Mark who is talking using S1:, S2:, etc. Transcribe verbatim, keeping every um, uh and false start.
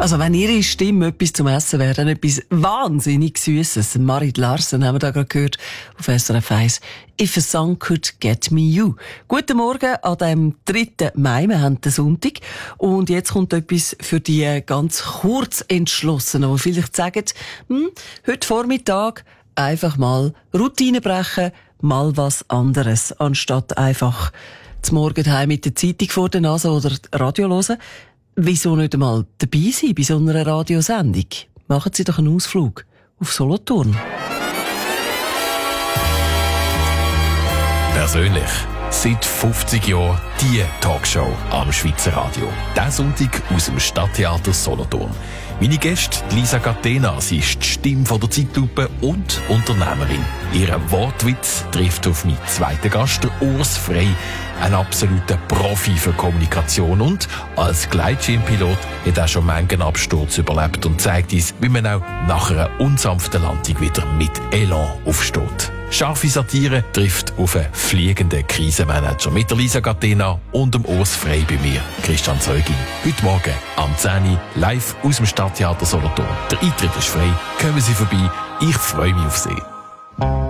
S1: Also wenn ihre Stimme etwas zum Essen wäre, dann etwas wahnsinnig Süßes. Marit Larsen haben wir da gerade gehört auf S R F eins. If a song could get me you. Guten Morgen an dem dritten Mai. Wir haben den Sonntag. Und jetzt kommt etwas für die ganz kurz Entschlossenen, die vielleicht sagen, hm, heute Vormittag einfach mal Routine brechen, mal was anderes, anstatt einfach zum Morgen heim mit der Zeitung vor der Nase oder Radio hören. Wieso nicht einmal dabei sein bei so einer Radiosendung? Machen Sie doch einen Ausflug auf Solothurn.
S2: Persönlich. Seit fünfzig Jahren die Talkshow am Schweizer Radio. Diesen Sonntag aus dem Stadttheater Solothurn. Meine Gäste, Lisa Catena, sie ist die Stimme von der Zeitlupe und Unternehmerin. Ihr Wortwitz trifft auf meinen zweiten Gast, Urs Frey, ein absoluter Profi für Kommunikation und als Gleitschirmpilot hat er schon manchen Absturz überlebt und zeigt uns, wie man auch nach einer unsanften Landung wieder mit Elan aufsteht. Scharfe Satire trifft auf einen fliegenden Krisenmanager mit der Lisa Catena und dem Urs Frey bei mir, Christian Zeugin. Heute Morgen am zehn Uhr live aus dem Stadttheater Solothurn. Der Eintritt ist frei, kommen Sie vorbei, ich freue mich auf Sie.